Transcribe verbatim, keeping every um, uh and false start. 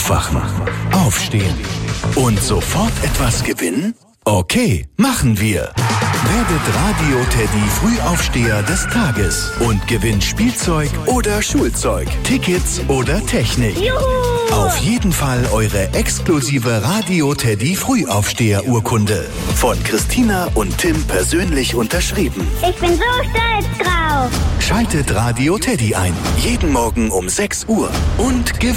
Aufwachen, aufstehen und sofort etwas gewinnen? Okay, machen wir. Werdet Radio Teddy Frühaufsteher des Tages und gewinnt Spielzeug oder Schulzeug, Tickets oder Technik. Juhu! Auf jeden Fall eure exklusive Radio Teddy Frühaufsteher Urkunde. Von Christina und Tim persönlich unterschrieben. Ich bin so stolz drauf. Schaltet Radio Teddy ein. Jeden Morgen um sechs Uhr und gewinnt.